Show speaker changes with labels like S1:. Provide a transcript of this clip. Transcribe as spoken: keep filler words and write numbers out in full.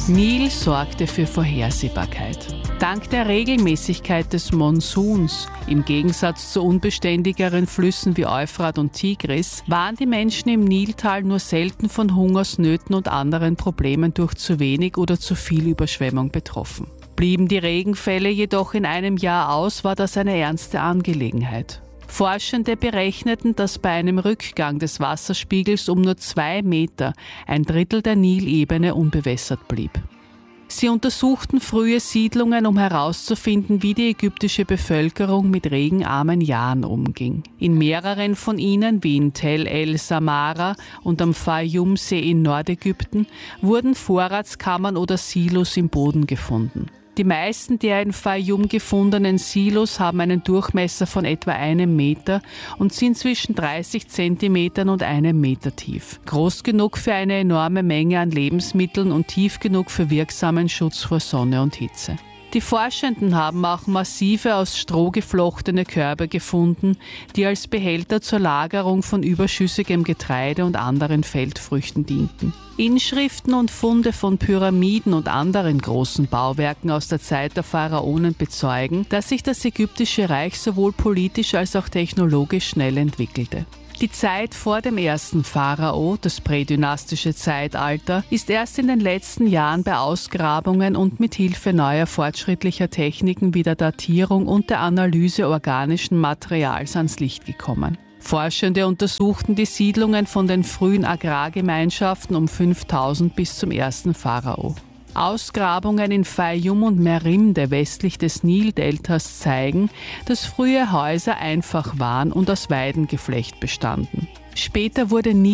S1: Nil sorgte für Vorhersehbarkeit. Dank der Regelmäßigkeit des Monsuns, im Gegensatz zu unbeständigeren Flüssen wie Euphrat und Tigris, waren die Menschen im Niltal nur selten von Hungersnöten und anderen Problemen durch zu wenig oder zu viel Überschwemmung betroffen. Blieben die Regenfälle jedoch in einem Jahr aus, war das eine ernste Angelegenheit. Forschende berechneten, dass bei einem Rückgang des Wasserspiegels um nur zwei Meter ein Drittel der Nilebene unbewässert blieb. Sie untersuchten frühe Siedlungen, um herauszufinden, wie die ägyptische Bevölkerung mit regenarmen Jahren umging. In mehreren von ihnen, wie in Tel el Samara und am Fayum-See in Nordägypten, wurden Vorratskammern oder Silos im Boden gefunden. Die meisten der in Fayum gefundenen Silos haben einen Durchmesser von etwa einem Meter und sind zwischen dreißig Zentimetern und einem Meter tief. Groß genug für eine enorme Menge an Lebensmitteln und tief genug für wirksamen Schutz vor Sonne und Hitze. Die Forschenden haben auch massive, aus Stroh geflochtene Körbe gefunden, die als Behälter zur Lagerung von überschüssigem Getreide und anderen Feldfrüchten dienten. Inschriften und Funde von Pyramiden und anderen großen Bauwerken aus der Zeit der Pharaonen bezeugen, dass sich das ägyptische Reich sowohl politisch als auch technologisch schnell entwickelte. Die Zeit vor dem ersten Pharao, das prädynastische Zeitalter, ist erst in den letzten Jahren bei Ausgrabungen und mit Hilfe neuer fortschrittlicher Techniken wie der Datierung und der Analyse organischen Materials ans Licht gekommen. Forschende untersuchten die Siedlungen von den frühen Agrargemeinschaften um fünftausend bis zum ersten Pharao. Ausgrabungen in Fayum und Merimde westlich des Nildeltas zeigen, dass frühe Häuser einfach waren und aus Weidengeflecht bestanden. Später wurde